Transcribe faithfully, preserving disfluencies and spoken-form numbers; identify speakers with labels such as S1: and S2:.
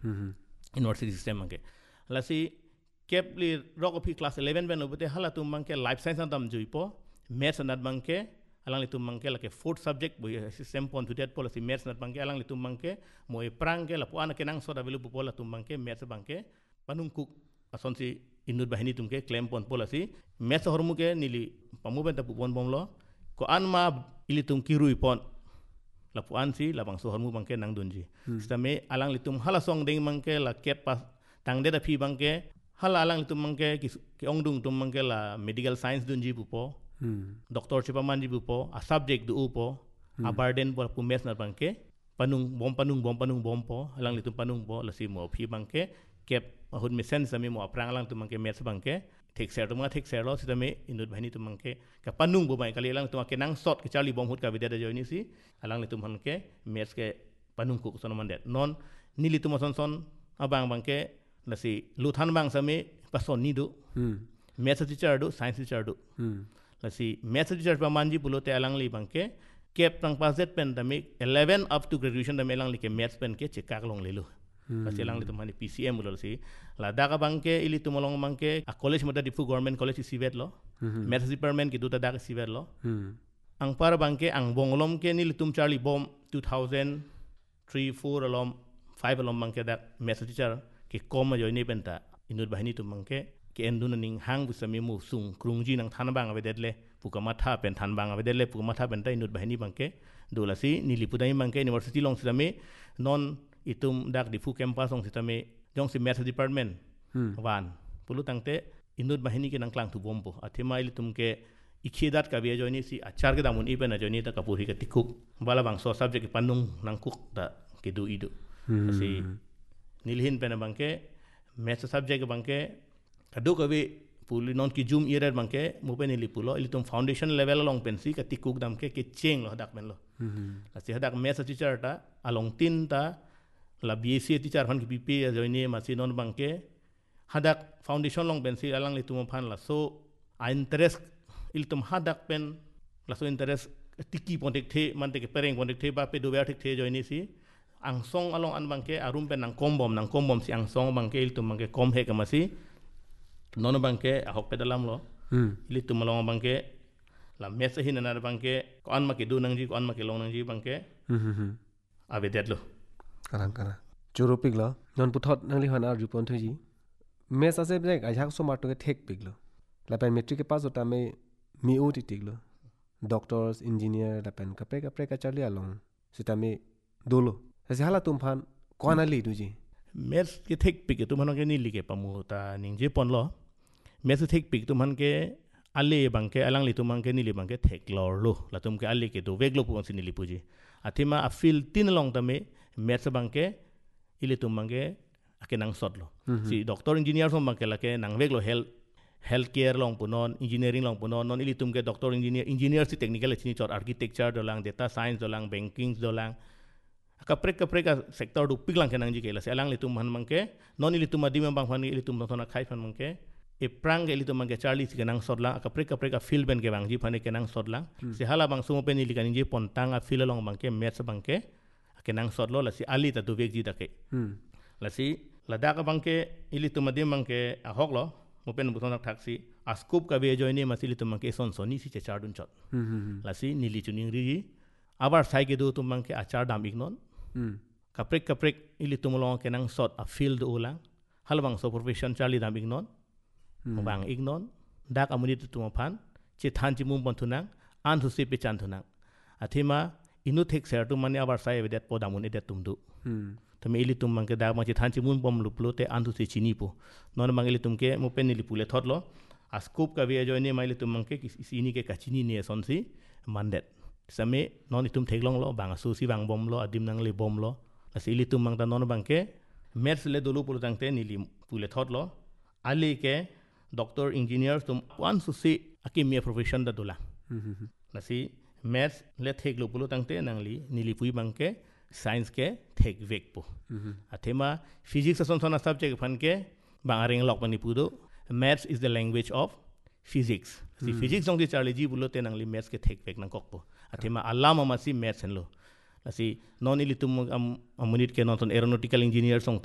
S1: university system mangke lasi kepli rokopi class eleven ben obute hala tum mangke life science andam juipo maths anat mangke alang litum mangke lake fourth subject bu system pon tudet policy maths anat mangke alang litum mangke mo e prangke la puana kenang soda velu bu pola tum mangke maths bangke panungkuk asonsi inut bahini tumke claim pon policy maths hormuke nili pamuben ta pon bomlo ko anma ilitum kirui pon la puan si la bang so hormu bangke nang dunji sisteme alang litum hala song ding mangke la kep pas tang de da phi bangke hala alang litum mangke ki ongdung tum mangke la medical science dunji bu po doktor chipa manji bu po a subject du po a burden por pu mes na bangke panung bom panung bom panung bom po alang litum panung bo la si mo phi bangke kep ahun mesen sami mo aprang alang tum mangke mes bangke thek ser tum thek ser lo sisteme inut bahini tum mangke ka panung bo mai kali alang tum ke nang sot ke charli bom hut ka vidya da joini si alang litum hanke mes ke panung ku son mandet non nili tum son son abang bangke la si luthan bang sami pason ni du maths teacher du science teacher du la si maths teacher pa manji pulote alang li bangke kep tang paset pen dami eleven up to graduation dami alang li ke maths pen ke chekak long lelu la si alang li tum hani P C M bulo si la daga bangke ili tum long bangke a college mata difu government college sivet lo maths department ki duta daga sivet lo ang par bangke ang bonglom ke nili tum charli bom two thousand three four alom five alom bangke dak maths teacher ki koma joini benta inut bahini tum mangke ki endun ning hang bu sami mu sung krungji nang thanbang avedle pukama tha pen thanbang avedle pukama tha benta inut bahini bangke dolasi nilipudai mangke university long sitame non itum dak di fu campus ong sitame jong si maths department wan pulu tangte inut bahini ki nang klang tu bompo athima ilitum ke ikhidat ka be joini si achar ke damun ipen joini ta kapuri ka tikuk bala bang so subject panung nang kuk ta ke du idu si nilhin pena bangke maths subject bangke kadu kabe puli non ki zoom year bangke mo pen ili pulo ili tum foundation level long pensi ka tikuk dam ke ke cheng lo dak men lo la si hadak maths teacher ta along tin ta la B S c teacher han ki P P joini ma si non bangke hadak foundation long pensi alang li tum phan la so a interest il tum hadak pen la so interest tiki pontek the man te ke pereng pontek the ba pe do thik the joini si ang song along an bangke arum pen nang kombom nang kombom si ang song bangke il tum bangke kom he kamasi nono bangke a hok pedalam lo il tum along bangke la mesa hin na bangke ko an ma ke du nang ji ko an ma ke long nang ji bangke ave det lo
S2: karang kara choropik lo non puthot nang li han ar ju pon thi mesa se brek a jak so ma to ke thek pik lo la pen metric ke pass ota me mi o ti tik lo doctors engineer la pen kapre kapre ka charli along sita me dolo se hala tum phan kona li du ji
S1: mes ke thek pik tu man ke ni li ke pamu ta ning je pon lo mes thek pik tu man ke ale bangke alang li tu man ke ni li bangke thek lor lo la tum ke ale ke do vek lo pon sin li puji athima a fil tin long ta me mes bangke ili tum bangke ake nang sot lo si doctor engineer som bangke la ke nang vek lo health healthcare long punon engineering long punon non ili tum ke doctor engineer engineer si technical chini chor architecture do lang data science do lang banking do lang kaprek kaprek sektor du piglang kenang ji kela selang litum man mangke non ilitum adim bang phani ilitum thona khai phan mangke e prang ilitum mangke charlie kenang sodlang kaprek kaprek a fil ben ke bang ji phani kenang sodlang se hala bang sumo pen ili kan ji pontang a fil long bangke maths bangke kenang sodlo la si ali ta du vek ji take la si lada ka bangke ilitum adim bangke a hoklo mo pen bu thona thaksi a scope ka be joini masilitum mangke son soni si che chardun chot la si nili chuning ri abar sai ke du tum mangke a char dam ignon kaprek kaprek ili tumulong kenang sot a field ulang halbang so profession charli dam ignon bang ignon dak amuni tu phan che than chi mum bonthunang an thu se pe chan thunang athima inu thek ser tu mani abar sai vedet podamun edet tumdu tame ili tum mangke dak ma che than chi mum bom luplo te an thu se chini po non mang ili tumke mo pen ili pule thotlo a scope ka be joini mai ili tum mangke isini ke kachini ne sonsi mandet same non itum theklong lo bang su si bang bom lo adim nang le bom lo asili tum mang ta non bangke maths le dolu pulu tangte nili pule thot lo ali ke doctor engineer tum one su si akimia profession da dula nasi maths le theklo pulu tangte nangli nili pui bangke science ke thek vek po athema physics son sona subject phan ke bang areng lok pani pudo maths is the language of physics si physics song di charli ji bulo te nangli maths ke thek vek nang kok po athema alama masi maths henlo asi non ilitum amunit ke non aeronautical engineer song